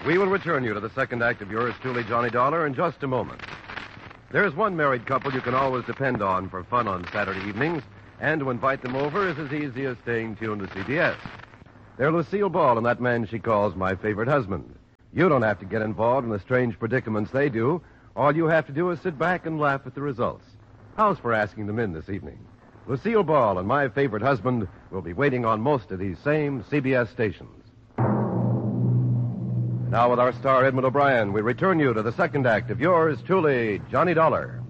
We will return you to the second act of yours truly, Johnny Dollar, in just a moment. There's one married couple you can always depend on for fun on Saturday evenings, and to invite them over is as easy as staying tuned to CBS. They're Lucille Ball and that man she calls my favorite husband. You don't have to get involved in the strange predicaments they do. All you have to do is sit back and laugh at the results. How's for asking them in this evening? Lucille Ball and my favorite husband will be waiting on most of these same CBS stations. Now, with our star, Edmund O'Brien, we return you to the second act of yours truly, Johnny Dollar.